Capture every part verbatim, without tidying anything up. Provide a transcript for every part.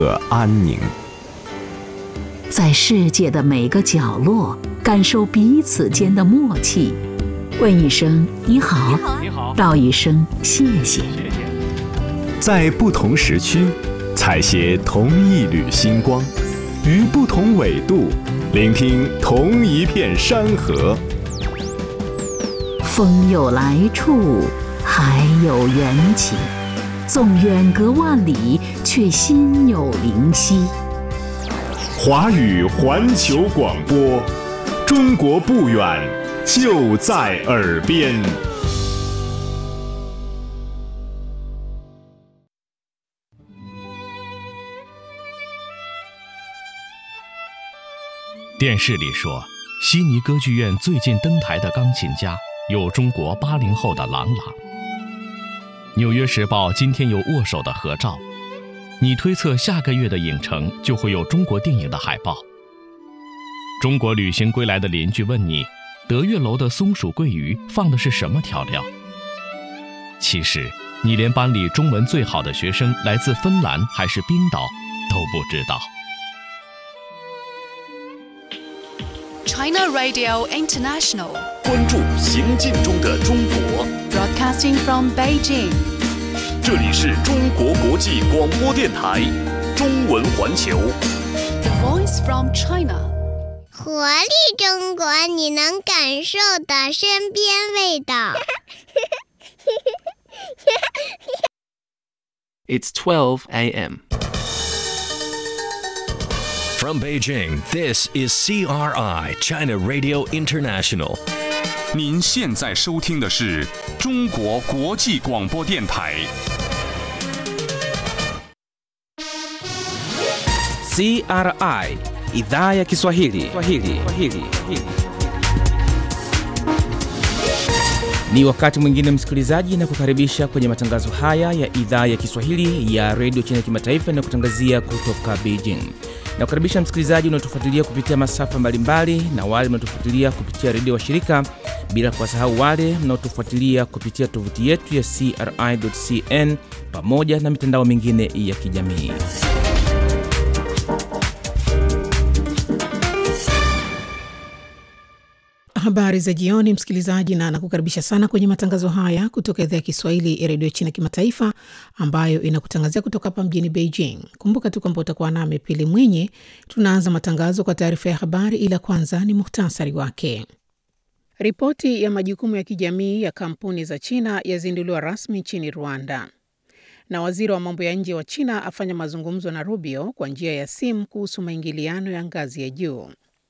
和安宁。 在世界的每个角落，感受彼此间的默契。问一声你好， 你好， 道一声谢谢。 在不同时区，采撷同一缕星光，于不同纬度，聆听同一片山河。 风有来处，海有缘起，纵远隔万里，却心有灵犀。 华语环球广播，中国不远，就在耳边。 电视里说，悉尼歌剧院最近登台的钢琴家有中国八零后的郎朗。纽约时报今天有握手的合照，你推测下个月的影城就会有中国电影的海报。中国旅行归来的邻居问你，德月楼的松鼠桂鱼放的是什么调料？其实你连班里中文最好的学生来自芬兰还是冰岛都不知道。 China Radio International， 关注行进中的中国。 Broadcasting from Beijing， 这里是中国国际广播电台中文环球。 The Voice from China， 活力中国，你能感受的身边味道。 It's twelve a.m. From Beijing, this is C R I, China Radio International. 您现在收听的是中国国际广播电台。 C R I, Idhaa ya Kiswahili. Swahili. Swahili. Ni wakati mwingine msikilizaji, na kukaribisha kwenye matangazo haya ya Idhaa ya Kiswahili ya Radio China Kimataifa na kutangazia kutoka Beijing. Na kukaribisha msikilizaji unaotufuatilia kupitia masafa mbalimbali na wale mnaotufuatilia kupitia redio washirika, bila kuwasahau wale mnaotufuatilia kupitia tovuti yetu ya C R I dot C N pamoja na mitandao mingine ya kijamii. Habari za jioni msikilizaji, na nakukaribisha sana kwenye matangazo haya kutoka idhaa ya Kiswahili ya Radio China Kimataifa ambayo inakutangazia kutoka hapa mjini Beijing. Kumbuka tu kwamba utakuwa nami Pili Mwinyi. Tunaanza matangazo kwa taarifa ya habari, ila kwanza ni muhtasari wake. Ripoti ya majukumu ya kijamii ya kampuni za China yazinduliwa rasmi nchini Rwanda. Na waziri wa mambo ya nje wa China afanya mazungumzo na Rubio kwa njia ya simu kuhusu maingiliano ya ngazi ya juu.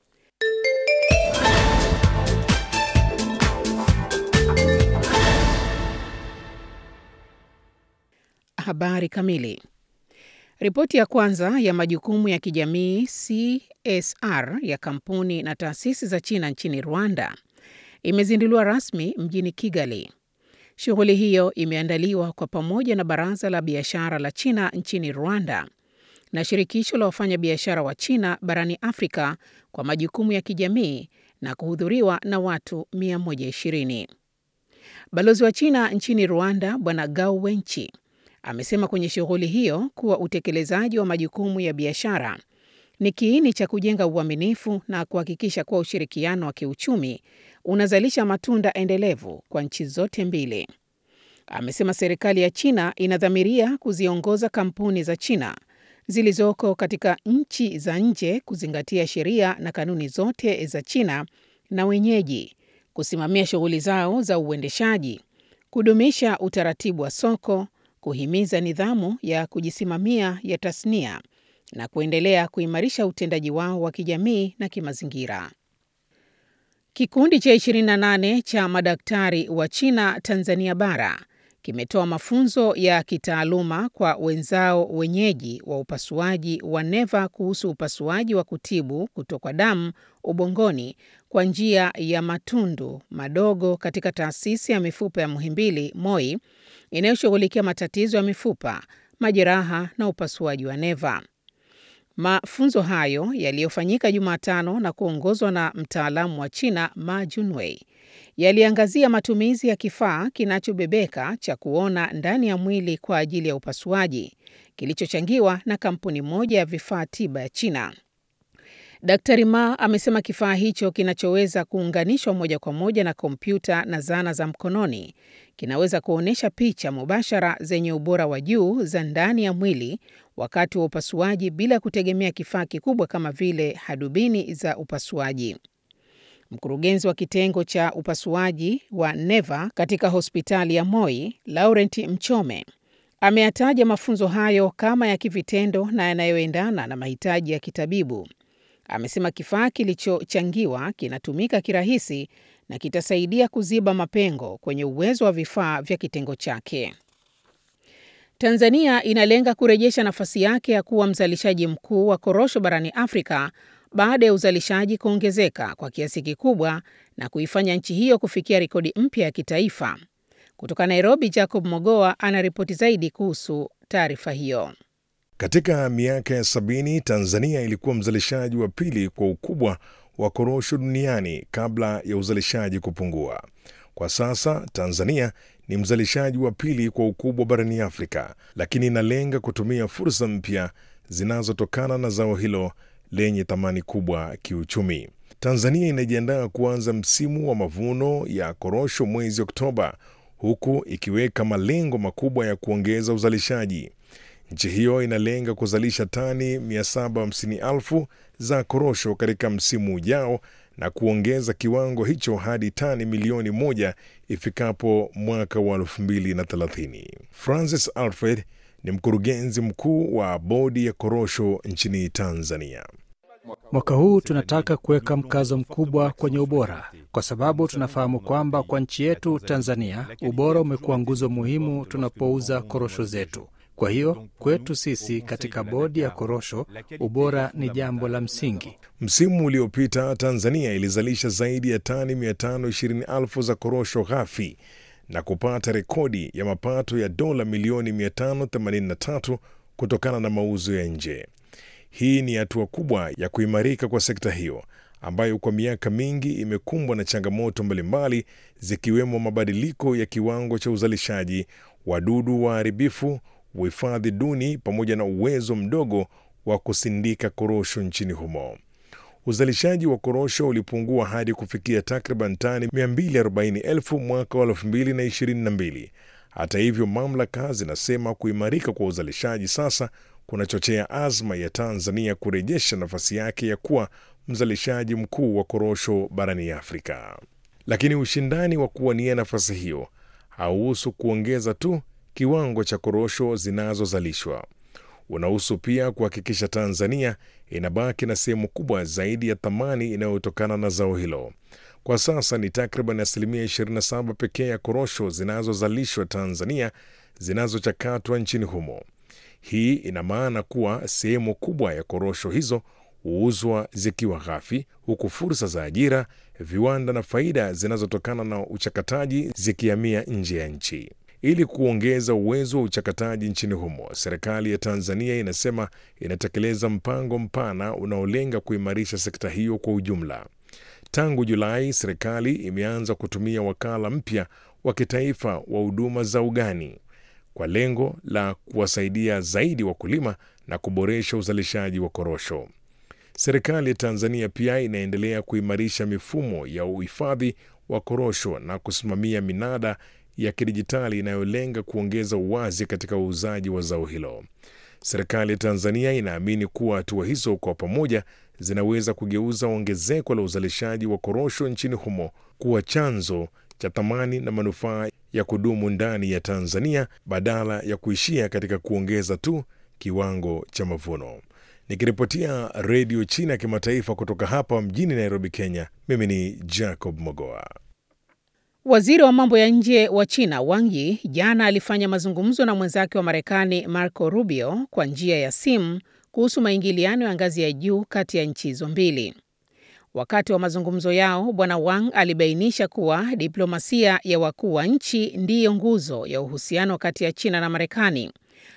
Habari kamili. Ripoti ya kwanza ya majukumu ya kijamii C S R ya kampuni na taasisi za China nchini Rwanda imezinduliwa rasmi mjini Kigali. Shughuli hiyo imeandaliwa kwa pamoja na Baraza la Biashara la China nchini Rwanda na Shirikisho la Wafanyabiashara wa China barani Afrika kwa majukumu ya kijamii na kuhudhuriwa na watu mia moja ishirini. Balozi wa China nchini Rwanda Bwana Gao Wenchi amesema kwenye shughuli hiyo kuwa utekelezaji wa majukumu ya biashara ni kiini cha kujenga uaminifu na kuhakikisha kuwa ushirikiano wa kiuchumi unazalisha matunda endelevu kwa nchi zote mbili. Amesema serikali ya China inadhamiria kuziongoza kampuni za China zilizoko katika nchi za nje kuzingatia sheria na kanuni zote za China na wenyeji, kusimamia shughuli zao za uendeshaji, kudumisha utaratibu wa soko, kuhimiza nidhamu ya kujisimamia ya tasnia na kuendelea kuimarisha utendaji wao wa kijamii na kimazingira. Kikundi cha ishirini na nane cha madaktari wa China Tanzania bara kimetoa mafunzo ya kitaaluma kwa wenzao wenyeji wa upasuaji wa neva kuhusu upasuaji wa kutibu kutoka damu ubongoni kwa njia ya matundu madogo katika taasisi ya mifupa ya Muhimbili Moi inayoshughulikia matatizo ya mifupa, majeraha na upasuaji wa neva. Mafunzo hayo yaliyofanyika Jumatano na kuongozwa na mtaalamu wa China Ma Junwei yaliangazia matumizi ya kifaa kinachobebeka cha kuona ndani ya mwili kwa ajili ya upasuaji kilichochangiwa na kampuni moja ya vifaa tiba ya China. Daktari Ma amesema kifaa hicho kinachoweza kuunganishwa moja kwa moja na kompyuta na zana za mkononi kinaweza kuonyesha picha mubashara zenye ubora wa juu za ndani ya mwili wakati wa upasuaji bila kutegemea kifaa kikubwa kama vile hadubini za upasuaji. Mkurugenzi wa kitengo cha upasuaji wa neva katika hospitali ya Moi, Laurent Mchome, ameyataja mafunzo hayo kama ya kivitendo na yanayoendana na mahitaji ya kitabibu. Amesema kifaa kilichochangiwa kinatumika kirahisi na kitasaidia kuziba mapengo kwenye uwezo wa vifaa vya kitengo chake. Tanzania inalenga kurejesha nafasi yake ya kuwa mzalishaji mkuu wa korosho barani Afrika baada ya uzalishaji kuongezeka kwa kiasi kikubwa na kuifanya nchi hiyo kufikia rekodi mpya ya kitaifa. Kutoka Nairobi, Jacob Mogoa anaripoti zaidi kuhusu taarifa hiyo. Katika miaka ya sabini, Tanzania ilikuwa mzalishaji wa pili kwa ukubwa wa korosho duniani kabla ya uzalishaji kupungua. Kwa sasa, Tanzania ni mzalishaji wa pili kwa ukubwa barani Afrika, lakini inalenga kutumia fursa mpya zinazotokana na zao hilo lenye thamani kubwa kiuchumi. Tanzania inajiandaa kuanza msimu wa mavuno ya korosho mwezi Oktoba, huku ikiweka malengo makubwa ya kuongeza uzalishaji. Nchi hiyo inalenga kuzalisha tani mia saba hamsini elfu za korosho katika msimu ujao na kuongeza kiwango hicho hadi tani milioni moja ifikapo mwaka wa elfu mbili na thelathini. Francis Alfred ni mkurugenzi mkuu wa bodi ya korosho nchini Tanzania. Mwaka huu tunataka kuweka mkazo mkubwa kwenye ubora, kwa sababu tunafahamu kwamba kwa nchi yetu Tanzania, ubora umekuwa nguzo muhimu tunapouza korosho zetu. Kwa hiyo kwetu sisi katika bodi ya korosho, ubora ni jambo la msingi. Msimu uliopita Tanzania ilizalisha zaidi ya tani mia tano ishirini elfu za korosho ghafi na kupata rekodi ya mapato ya dola milioni mia tano themanini na tatu kutokana na mauzo ya nje. Hii ni hatua kubwa ya kuimarika kwa sekta hiyo ambayo kwa miaka mingi imekumbwa na changamoto mbalimbali zikiwemo mabadiliko ya kiwango cha uzalishaji, wadudu waharibifu, uhifadhi duni pamoja na uwezo mdogo wa kusindika korosho nchini humo. Uzalishaji wa korosho ulipungua hadi kufikia takriban tani mia mbili arobaini elfu mwaka wa elfu mbili na ishirini na mbili. Hata hivyo, mamlaka zinasema kuimarika kwa uzalishaji sasa kunachochea azma ya Tanzania kurejesha nafasi yake ya kuwa mzalishaji mkuu wa korosho barani Afrika. Lakini ushindani wa kuwania nafasi hiyo hauhusu kuongeza tu kiwango cha korosho zinazozalishwa. Unahusu pia kuhakikisha Tanzania inabaki na sehemu kubwa zaidi ya thamani inayotokana na zao hilo. Kwa sasa ni takriban asilimia ishirini na saba pekee ya korosho zinazozalishwa Tanzania zinazochakatwa nchini humo. Hii ina maana kuwa sehemu kubwa ya korosho hizo huuzwa zikiwa ghafi, huku fursa za ajira, viwanda na faida zinazotokana na uchakataji zikihamia nje ya nchi. Ili kuongeza uwezo wa uchakataji nchini humo, serikali ya Tanzania inasema inatekeleza mpango mpana unaolenga kuimarisha sekta hiyo kwa ujumla. Tangu Julai, serikali imeanza kutumia wakala mpya wa kitaifa wa huduma za ugani kwa lengo la kuwasaidia zaidi wakulima na kuboresha uzalishaji wa korosho. Serikali ya Tanzania pia inaendelea kuimarisha mifumo ya uhifadhi wa korosho na kusimamia minada ya kidijitali inayolenga kuongeza uwazi katika uuzaji wa zao hilo. Serikali ya Tanzania inaamini kuwa hatua hizo kwa pamoja zinaweza kugeuza ongezeko la uzalishaji wa korosho nchini humo kuwa chanzo cha thamani na manufaa ya kudumu ndani ya Tanzania badala ya kuishia katika kuongeza tu kiwango cha mavuno. Nikiripotia Radio China Kimataifa kutoka hapa mjini Nairobi, Kenya, mimi ni Jacob Mogoa. Waziri wa mambo ya nje wa China Wang Yi jana alifanya mazungumzo na mwenzake wa Marekani Marco Rubio kwa njia ya simu kuhusu maingiliano ya ngazi ya juu kati ya nchi hizo mbili. Wakati wa mazungumzo yao, Bwana Wang alibainisha kuwa diplomasia ya wakuu wa nchi ndiyo nguzo ya uhusiano kati ya China na Marekani,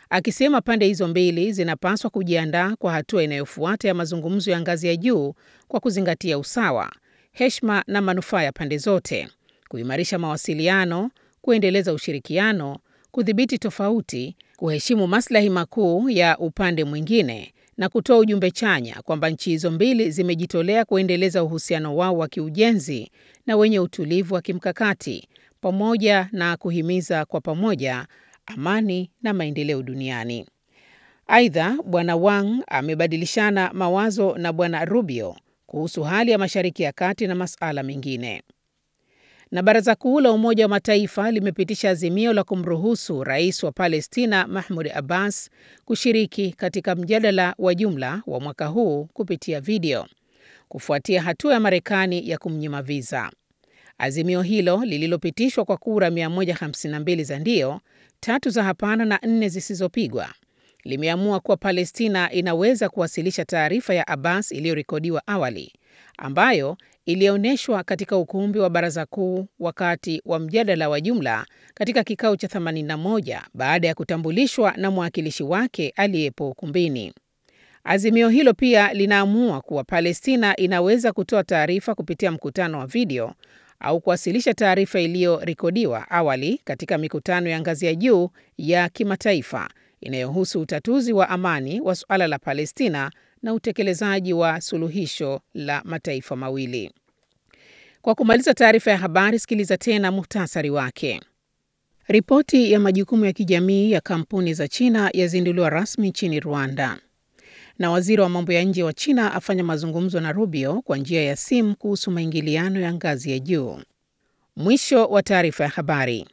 akisema pande hizo mbili zinapaswa kujiandaa kwa hatua inayofuata ya mazungumzo ya ngazi ya juu kwa kuzingatia usawa, heshima na manufaa ya pande zote, kuimarisha mawasiliano, kuendeleza ushirikiano, kudhibiti tofauti, kuheshimu maslahi makuu ya upande mwingine na kutoa ujumbe chanya kwamba nchi hizo mbili zimejitolea kuendeleza uhusiano wao wa kiujenzi na wenye utulivu wa kimkakati, pamoja na kuhimiza kwa pamoja amani na maendeleo duniani. Aidha, Bwana Wang amebadilishana mawazo na Bwana Rubio kuhusu hali ya Mashariki ya Kati na masuala mengine. Na Baraza Kuu la Umoja wa Mataifa limepitisha azimio la kumruhusu Rais wa Palestina Mahmoud Abbas kushiriki katika mjadala wa jumla wa mwaka huu kupitia video, kufuatia hatua ya Marekani ya kumnyima viza. Azimio hilo lililopitishwa kwa kura mia moja hamsini na mbili za ndio, tatu za hapana na nne zisizopigwa, limeamua kuwa Palestina inaweza kuwasilisha taarifa ya Abbas iliyorekodiwa awali, ambayo ilionyeshwa katika ukumbi wa Baraza Kuu wakati wa mjadala wa jumla katika kikao cha themanini na moja baada ya kutambulishwa na mwakilishi wake aliyepo ukumbini. Azimio hilo pia linaamua kuwa Palestina inaweza kutoa taarifa kupitia mkutano wa video au kuwasilisha taarifa iliyorekodiwa awali katika mikutano ya ngazi ya juu ya kimataifa inayohusu utatuzi wa amani wa suala la Palestina na utekelezaji wa suluhisho la mataifa mawili. Kwa kumaliza taarifa ya habari, sikiliza tena muhtasari wake. Ripoti ya majukumu ya kijamii ya kampuni za China yazinduliwa rasmi nchini Rwanda. Na waziri wa mambo ya nje wa China afanya mazungumzo na Rubio kwa njia ya simu kuhusu maingiliano ya ngazi ya juu. Mwisho wa taarifa ya habari.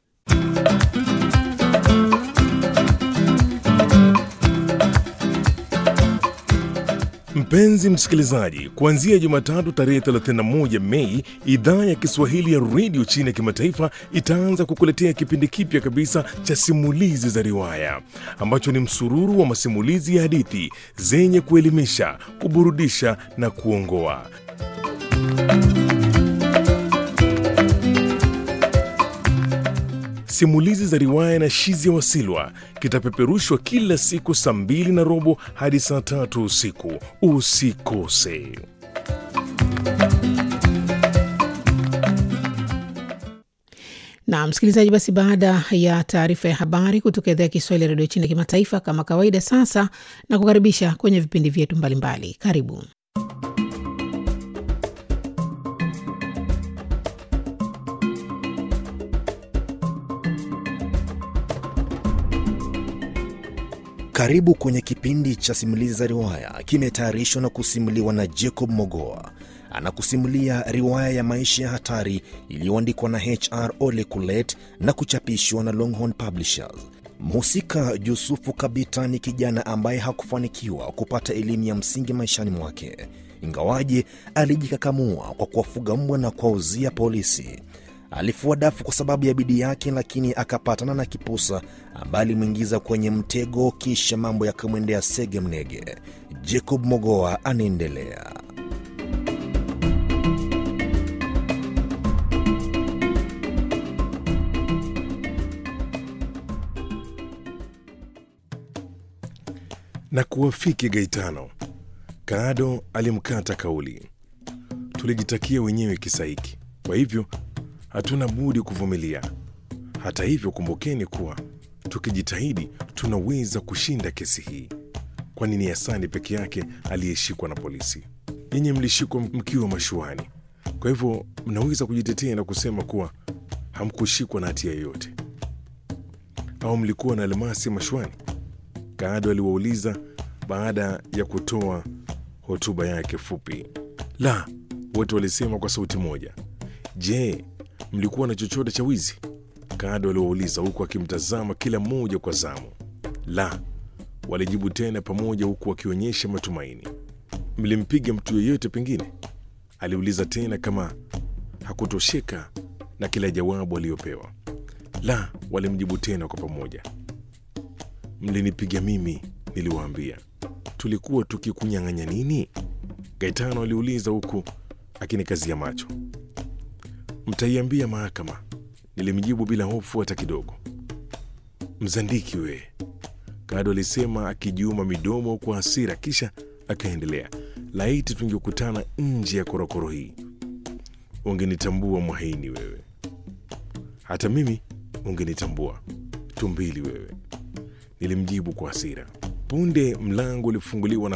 Mpenzi msikilizaji, kuanzia Jumatatu tarehe thelathini na moja Mei, idhaa ya Kiswahili ya redio China ya kimataifa itaanza kukuletea kipindi kipya kabisa cha simulizi za riwaya, ambacho ni msururu wa masimulizi ya hadithi zenye kuelimisha, kuburudisha na kuongoa. Simulizi za riwaya na Shizia Wasilwa kitapeperushwa kila siku saa mbili na robo hadi saa tatu usiku. Usikose. Na msikilizaji, basi baada ya taarifa ya habari kutoka idhaa ya Kiswahili ya redio China ya kimataifa, kama kawaida sasa na kukaribisha kwenye vipindi vyetu mbalimbali. Karibu. Karibu kwenye kipindi cha simulizi za riwaya, kimetayarishwa na kusimuliwa na Jacob Mogoa. Anakusimulia riwaya ya maisha ya hatari iliyoandikwa na H R Ole Kulet na kuchapishwa na Longhorn Publishers. Mhusika Yusufu Kabita ni kijana ambaye hakufanikiwa kupata elimu ya msingi maishani mwake, ingawaje alijikakamua kwa kuwafuga mbwa na kuwauzia polisi. Alifua dafu kwa sababu ya bidii yake, lakini akapatana na kipusa ambaye alimwingiza kwenye mtego, kisha mambo yakamwendea sege mnege. Jacob Mogoa anaendelea. Na kuwafiki Gaitano, Kaado alimkata kauli. Tulijitakia wenyewe kisa hiki, kwa hivyo hatuna budi kuvumilia. Hata hivyo, kumbukeni kuwa tukijitahidi tunaweza kushinda kesi hii. Kwa nini Hasani peke yake aliyeshikwa na polisi? Yenye mlishikwa mkiwa mashuani, kwa hivyo mnaweza kujitetea na kusema kuwa hamkushikwa na hatia yoyote. Au mlikuwa na almasi mashuani? Kaado aliwauliza baada ya kutoa hotuba yake fupi. La, wote walisema kwa sauti moja. Je, mlikuwa na chochote cha wizi? Kaado aliwauliza huku akimtazama kila mmoja kwa zamu. La, walijibu tena pamoja huku wakionyesha matumaini. Mlimpiga mtu yeyote pengine? Aliuliza tena kama hakutosheka na kila jawabu aliyopewa. La, walimjibu tena kwa pamoja. Mlinipiga mimi, niliwaambia. Tulikuwa tukikunyang'anya nini? Gaitano aliuliza huku akinikazia macho. Mtaiambia mahakama, nilimjibu bila hofu hata kidogo. Mzandiki we, Kado alisema akijiuma midomo kwa hasira, kisha akaendelea, laiti tungekutana nje ya korokoro hii, ungenitambua mwahaini wewe. Hata mimi ungenitambua, tumbili wewe, nilimjibu kwa hasira. Punde mlango ulifunguliwa na